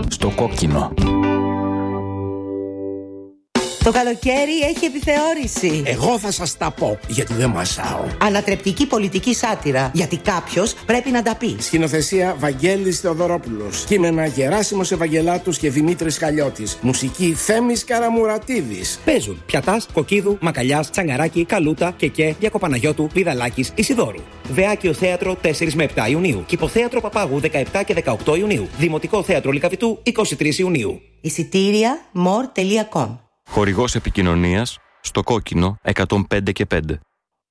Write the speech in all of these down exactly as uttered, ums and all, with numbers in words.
Στο κόκκινο. Το καλοκαίρι έχει επιθεώρηση. Εγώ θα σας τα πω, γιατί δεν μασάω. Ανατρεπτική πολιτική σάτυρα, γιατί κάποιος πρέπει να τα πει. Σκηνοθεσία Βαγγέλης Θεοδωρόπουλος. Κείμενα Γεράσιμος Ευαγγελάτους και Δημήτρης Χαλιώτης. Μουσική Θέμης Καραμουρατίδης. Παίζουν Πιατάς, Κοκκίδου, Μακαλιάς, Τσαγκαράκη, Καλούτα, Κεκέ, Διακοπαναγιώτου, Βιδαλάκης, Ισιδόρου. Βεάκιο Θέατρο τέσσερα με επτά Ιουνίου. Κυποθέατρο Παπάγου δεκαεπτά και δεκαοκτώ Ιουνίου. Δημοτικό Θέατρο Λυκαβητού είκοσι τρεις Ιουνίου. Εισιτήρια μορ τελεία κομ. Χορηγός επικοινωνίας στο κόκκινο εκατόν πέντε και πέντε.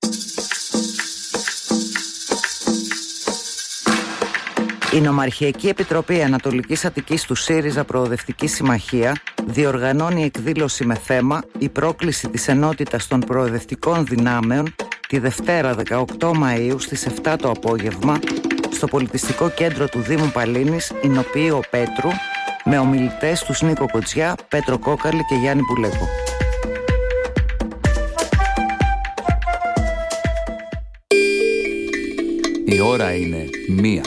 Η Νομαρχιακή Επιτροπή Ανατολικής Αττικής του ΣΥΡΙΖΑ Προοδευτική Συμμαχία διοργανώνει εκδήλωση με θέμα «Η πρόκληση της ενότητας των προοδευτικών δυνάμεων» τη Δευτέρα δεκαοκτώ Μαΐου στις επτά το απόγευμα στο Πολιτιστικό Κέντρο του Δήμου Παλίνης, Ηνοποιείο Πέτρου, με ομιλητές τους Νίκο Κοτσιά, Πέτρο Κόκαλη και Γιάννη Πουλέκο. Η ώρα είναι μία.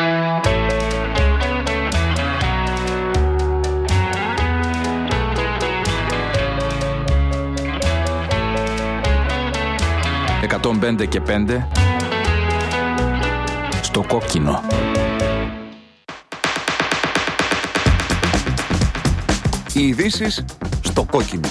εκατόν πέντε και πέντε στο κόκκινο. Οι ειδήσεις στο κόκκινο.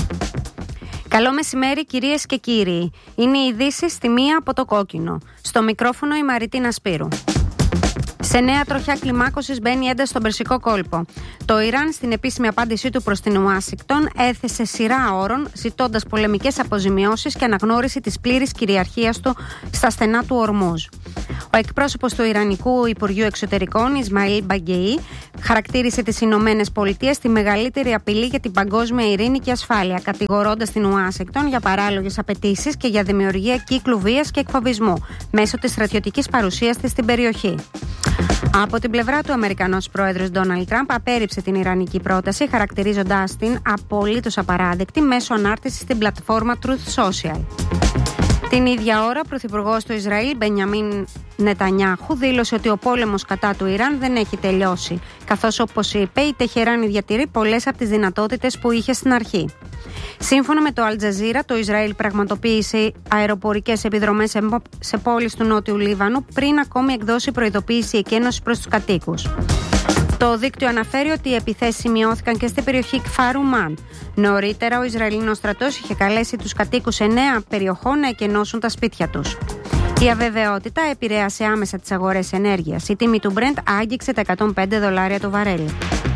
Καλό μεσημέρι κυρίες και κύριοι. Είναι οι ειδήσεις στη μία από το κόκκινο. Στο μικρόφωνο η Μαριτίνα Σπύρου. Σε νέα τροχιά κλιμάκωσης μπαίνει η ένταση στον Περσικό κόλπο. Το Ιράν, στην επίσημη απάντησή του προς την Ουάσιγκτον, έθεσε σειρά όρων, ζητώντας πολεμικές αποζημιώσεις και αναγνώριση της πλήρης κυριαρχίας του στα στενά του Ορμούζ. Ο εκπρόσωπος του Ιρανικού Υπουργείου Εξωτερικών, Ισμαήλ Μπαγκεϊ, χαρακτήρισε τις Ηνωμένες Πολιτείες τη μεγαλύτερη απειλή για την παγκόσμια ειρήνη και ασφάλεια, κατηγορώντας την Ουάσιγκτον για παράλογες απαιτήσεις και για δημιουργία κύκλου βίας και εκφοβισμού μέσω της στρατιωτικής παρουσίας της στην περιοχή. Από την πλευρά του, ο Αμερικανός πρόεδρος Ντόναλντ Τραμπ απέρριψε την ιρανική πρόταση, χαρακτηρίζοντάς την απολύτως απαράδεκτη μέσω ανάρτησης στην πλατφόρμα Truth Social. Την ίδια ώρα, ο πρωθυπουργός του Ισραήλ, Μπενιαμίν Νετανιάχου, δήλωσε ότι ο πόλεμος κατά του Ιράν δεν έχει τελειώσει, καθώς, όπως είπε, η Τεχεράνη διατηρεί πολλές από τις δυνατότητες που είχε στην αρχή. Σύμφωνα με το Αλ Τζαζίρα, το Ισραήλ πραγματοποίησε αεροπορικές επιδρομές σε πόλεις του Νότιου Λίβανου πριν ακόμη εκδώσει προειδοποίηση εκένωσης προς τους κατοίκους. Το δίκτυο αναφέρει ότι οι επιθέσεις σημειώθηκαν και στην περιοχή Κφάρου-Μαν. Νωρίτερα, ο Ισραηλινός στρατός είχε καλέσει τους κατοίκους εννέα περιοχών να εκενώσουν τα σπίτια τους. Η αβεβαιότητα επηρέασε άμεσα τις αγορές ενέργειας. Η τιμή του Brent άγγιξε τα εκατόν πέντε δολάρια το βαρέλι.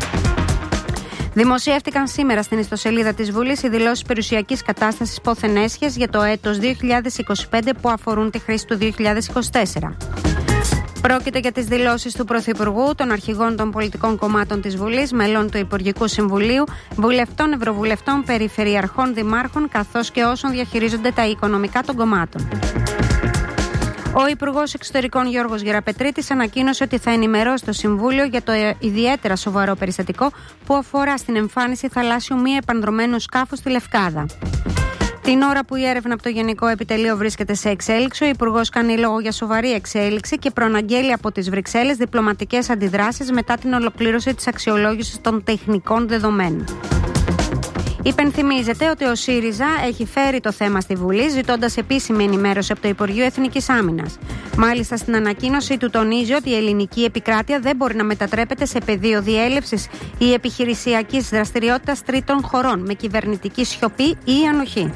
Δημοσιεύτηκαν σήμερα στην ιστοσελίδα της Βουλής οι δηλώσεις περιουσιακής κατάστασης πόθεν έσχες για το έτος δύο χιλιάδες είκοσι πέντε που αφορούν τη χρήση του δύο χιλιάδες είκοσι τέσσερα. Πρόκειται για τις δηλώσεις του Πρωθυπουργού, των αρχηγών των πολιτικών κομμάτων της Βουλής, μελών του Υπουργικού Συμβουλίου, βουλευτών, ευρωβουλευτών, περιφερειαρχών, δημάρχων, καθώς και όσων διαχειρίζονται τα οικονομικά των κομμάτων. Ο Υπουργός Εξωτερικών Γιώργος Γεραπετρίτης ανακοίνωσε ότι θα ενημερώσει το Συμβούλιο για το ιδιαίτερα σοβαρό περιστατικό που αφορά στην εμφάνιση θαλάσσιου μη επανδρωμένου σκάφους στη Λευκάδα. Την ώρα που η έρευνα από το Γενικό Επιτελείο βρίσκεται σε εξέλιξη, ο Υπουργός κάνει λόγο για σοβαρή εξέλιξη και προαναγγέλει από τις Βρυξέλλες διπλωματικές αντιδράσεις μετά την ολοκλήρωση της αξιολόγησης των τεχνικών δεδομένων. Υπενθυμίζεται ότι ο ΣΥΡΙΖΑ έχει φέρει το θέμα στη Βουλή, ζητώντας επίσημη ενημέρωση από το Υπουργείο Εθνικής Άμυνας. Μάλιστα, στην ανακοίνωση του τονίζει ότι η ελληνική επικράτεια δεν μπορεί να μετατρέπεται σε πεδίο διέλευσης ή επιχειρησιακής δραστηριότητας τρίτων χωρών με κυβερνητική σιωπή ή ανοχή.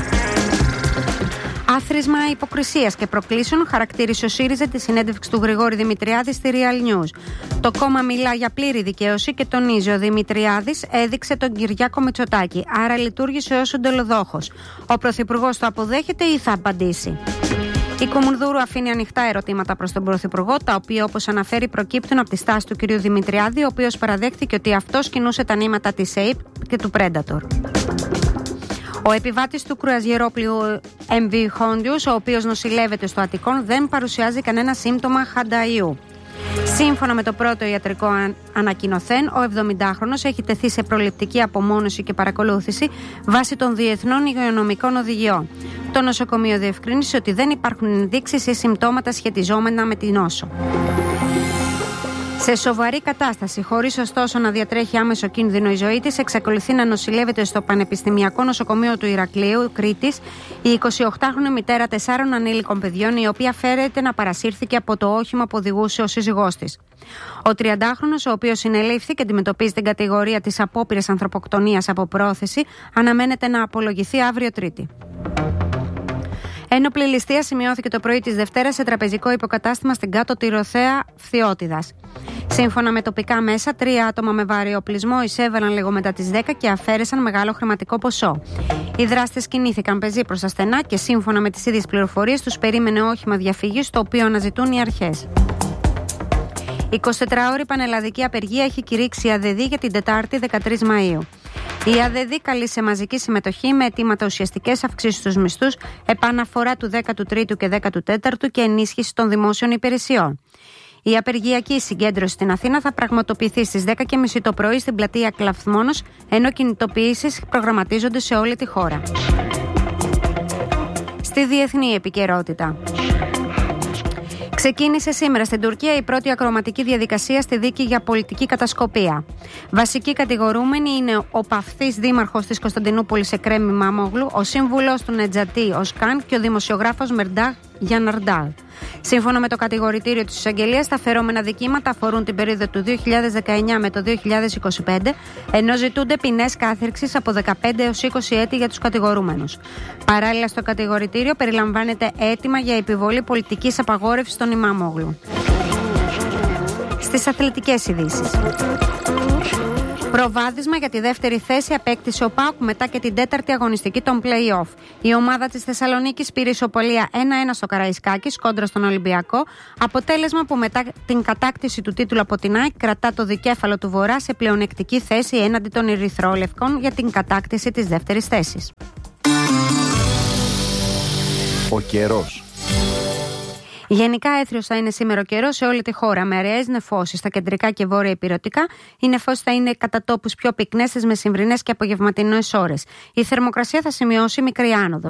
Άθροισμα υποκρισίας και προκλήσεων χαρακτήρισε ο ΣΥΡΙΖΑ τη συνέντευξη του Γρηγόρη Δημητριάδη στη Real News. Το κόμμα μιλά για πλήρη δικαίωση και τονίζει ο Δημητριάδης έδειξε τον Κυριάκο Μητσοτάκη, άρα λειτουργήσε ως εντολοδόχος. Ο Πρωθυπουργός το αποδέχεται ή θα απαντήσει? Η Κουμουνδούρου αφήνει ανοιχτά ερωτήματα προς τον Πρωθυπουργό, τα οποία, όπως αναφέρει, προκύπτουν από τη στάση του κ. Δημητριάδη, ο οποίος παραδέχθηκε ότι αυτός κινούσε τα νήματα της ΕΙΠ και του Predator. Ο επιβάτης του κρουαζιερόπλοιου εμ βι Hondius, ο οποίος νοσηλεύεται στο Αττικόν, δεν παρουσιάζει κανένα σύμπτωμα χανταϊού. Σύμφωνα με το πρώτο ιατρικό ανακοινωθέν, ο εβδομηντάχρονος έχει τεθεί σε προληπτική απομόνωση και παρακολούθηση βάσει των διεθνών υγειονομικών οδηγιών. Το νοσοκομείο διευκρίνησε ότι δεν υπάρχουν ενδείξεις ή συμπτώματα σχετιζόμενα με την νόσο. Σε σοβαρή κατάσταση, χωρίς ωστόσο να διατρέχει άμεσο κίνδυνο η ζωή της, εξακολουθεί να νοσηλεύεται στο Πανεπιστημιακό Νοσοκομείο του Ηρακλείου, Κρήτης, η εικοσιοκτάχρονη μητέρα τεσσάρων ανήλικων παιδιών, η οποία φέρεται να παρασύρθηκε από το όχημα που οδηγούσε ο σύζυγός της. Ο τριαντάχρονος, ο οποίος συνελήφθη και αντιμετωπίζει την κατηγορία της απόπειρας ανθρωποκτονίας από πρόθεση, αναμένεται να απολογηθεί αύριο Τρίτη. Ένοπλη ληστεία σημειώθηκε το πρωί της Δευτέρας σε τραπεζικό υποκατάστημα στην Κάτω Τυροθέα Φθιώτιδας. Σύμφωνα με τοπικά μέσα, τρία άτομα με βαρύ οπλισμό εισέβαλαν λίγο μετά τις δέκα και αφαίρεσαν μεγάλο χρηματικό ποσό. Οι δράστες κινήθηκαν πεζοί προς τα στενά και σύμφωνα με τις ίδιες πληροφορίες τους περίμενε όχημα διαφυγής, το οποίο αναζητούν οι αρχές. εικοσιτετράωρη πανελλαδική απεργία έχει κηρύξει η ΑΔΕΔΗ για την Τετάρτη δεκατρείς Μαΐου. Η ΑΔΕΔΗ καλεί σε μαζική συμμετοχή με αιτήματα ουσιαστικές αυξήσεις στους μισθούς, επαναφορά του δέκατου τρίτου και δέκατου τέταρτου και ενίσχυση των δημόσιων υπηρεσιών. Η απεργιακή συγκέντρωση στην Αθήνα θα πραγματοποιηθεί στις δέκα και μισή το πρωί στην πλατεία Κλαθμόνος, ενώ κινητοποιήσεις προγραμματίζονται σε όλη τη χώρα. Στη διεθνή επικαιρότητα. Ξεκίνησε σήμερα στην Τουρκία η πρώτη ακροματική διαδικασία στη δίκη για πολιτική κατασκοπία. Βασικοί κατηγορούμενοι είναι ο παυθής δήμαρχος της Κωνσταντινούπολης Εκρέμ Μαμόγλου, ο σύμβουλος του Νετζατή Οσκάν και ο δημοσιογράφος Μερντάχ Γιαναρντάλ. Σύμφωνα με το κατηγορητήριο της εισαγγελίας, τα φερόμενα δικήματα αφορούν την περίοδο του δύο χιλιάδες δεκαεννιά με το δύο χιλιάδες είκοσι πέντε, ενώ ζητούνται ποινές κάθυρξης από δεκαπέντε έως είκοσι έτη για τους κατηγορούμενους. Παράλληλα, στο κατηγορητήριο περιλαμβάνεται αίτημα για επιβολή πολιτικής απαγόρευσης των Ημάμογλου. Στις αθλητικές ειδήσεις. Προβάδισμα για τη δεύτερη θέση απέκτησε ο ΠΑΟΚ μετά και την τέταρτη αγωνιστική των play-off. Η ομάδα της Θεσσαλονίκης πήρε ισοπαλία ένα ένα στο Καραϊσκάκης κόντρα στον Ολυμπιακό, αποτέλεσμα που μετά την κατάκτηση του τίτλου από την ΑΕΚ κρατά το δικέφαλο του Βορρά σε πλεονεκτική θέση έναντι των Ερυθρόλευκων για την κατάκτηση της δεύτερης θέσης. Ο καιρός. Γενικά έθριος θα είναι σήμερα ο καιρός σε όλη τη χώρα, με αραίες νεφώσεις στα κεντρικά και βόρεια ηπειρωτικά. Οι νεφώσεις θα είναι κατά τόπους πιο πυκνές στις μεσημβρινές και απογευματινές ώρες. Η θερμοκρασία θα σημειώσει μικρή άνοδο.